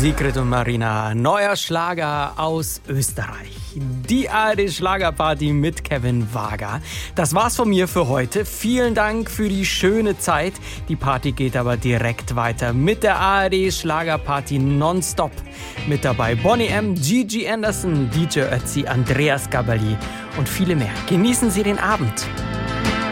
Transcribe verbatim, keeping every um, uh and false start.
Sigrid und Marina, neuer Schlager aus Österreich. Die A R D-Schlagerparty mit Kevin Wager. Das war's von mir für heute. Vielen Dank für die schöne Zeit. Die Party geht aber direkt weiter mit der A R D-Schlagerparty nonstop. Mit dabei Bonnie M., Gigi Anderson, D J Ötzi, Andreas Gabali und viele mehr. Genießen Sie den Abend.